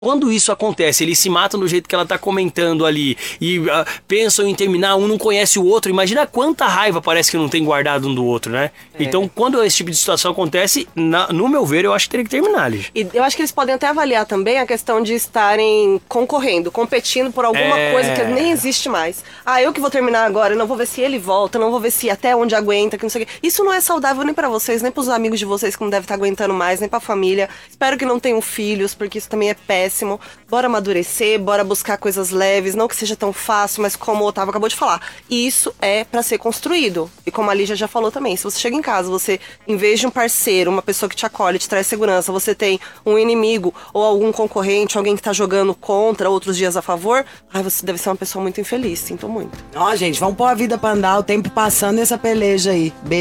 Quando isso acontece, eles se matam do jeito que ela tá comentando ali e pensam em terminar, um não conhece o outro, imagina quanta raiva parece que não tem guardado um do outro, né? Então, quando esse tipo de situação acontece, no meu ver, eu acho que teria que terminar, Lígia. E eu acho que eles podem até avaliar também a questão de estarem concorrendo, competindo por alguma coisa que nem existe mais. Ah, eu que vou terminar agora, eu não vou ver se ele volta, não vou ver se até onde aguenta, que não sei o quê. Isso não é saudável nem pra vocês, nem pros amigos de vocês que não devem estar aguentando mais, nem pra família. Espero que não tenham filhos, porque isso também é péssimo. Bora amadurecer, bora buscar coisas leves, não que seja tão fácil, mas como o Otávio acabou de falar, isso é pra ser construído. E como a Lígia já falou também, se você chega em casa, você, em vez de um parceiro, uma pessoa que te acolhe, te traz segurança, você tem um inimigo ou algum concorrente, alguém que tá jogando contra, outros dias a favor, você deve ser uma pessoa muito infeliz, sinto muito. Ó, gente, vamos pôr a vida pra andar, o tempo passando e essa peleja aí. Beijo.